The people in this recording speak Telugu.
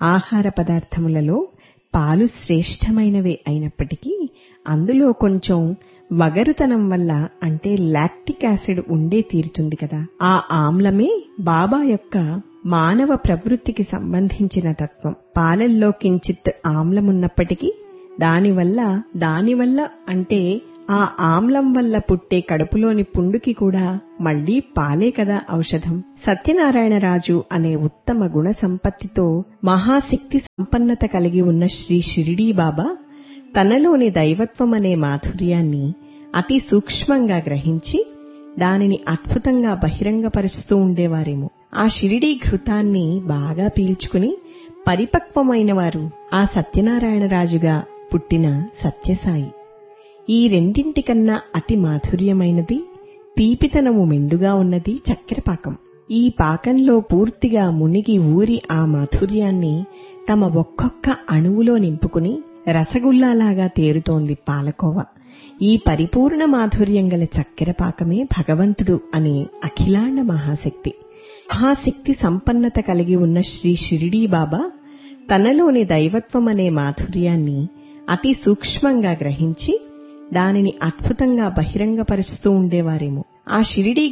ఆహార పదార్థములలో పాలు శ్రేష్టమైనవే అయినప్పటికీ అందులో కొంచెం వగరుతనం వల్ల అంటే లాక్టిక్ యాసిడ్ ఉండే తీరుతుంది కదా, ఆ ఆమ్లమే బాబా యొక్క మానవ ప్రవృత్తికి సంబంధించిన తత్వం. పాలల్లో కించిత్ ఆమ్లమున్నప్పటికీ దానివల్ల అంటే ఆ ఆమ్లం వల్ల పుట్టే కడుపులోని పుండుకి కూడా మళ్లీ పాలే కదా ఔషధం. సత్యనారాయణరాజు అనే ఉత్తమ గుణ సంపత్తితో మహాశక్తి సంపన్నత కలిగి ఉన్న శ్రీ షిరిడీ బాబా తనలోని దైవత్వమనే మాధుర్యాన్ని అతి సూక్ష్మంగా గ్రహించి దానిని అద్భుతంగా బహిరంగపరుస్తూ ఉండేవారేమో. ఆ షిరిడీ ఘృతాన్ని బాగా పీల్చుకుని పరిపక్వమైన వారు ఆ సత్యనారాయణరాజుగా పుట్టిన సత్యసాయి. ఈ రెండింటికన్నా అతి మాధుర్యమైనది, తీపితనము మెండుగా ఉన్నది చక్కెరపాకం. ఈ పాకంలో పూర్తిగా మునిగి ఊరి ఆ మాధుర్యాన్ని తమ ఒక్కొక్క అణువులో నింపుకుని రసగుల్లాలాగా తేరుతోంది పాలకోవ. ఈ పరిపూర్ణ మాధుర్యం గల చక్కెరపాకమే భగవంతుడు అనే అఖిలాండ మహాశక్తి. మహాశక్తి సంపన్నత కలిగి ఉన్న శ్రీ షిరిడీ బాబా తనలోని దైవత్వమనే మాధుర్యాన్ని అతి సూక్ష్మంగా గ్రహించి దానిని అద్భుతంగా బహిరంగపరుస్తూ ఉండేవారేమో. ఆ షిరిడీ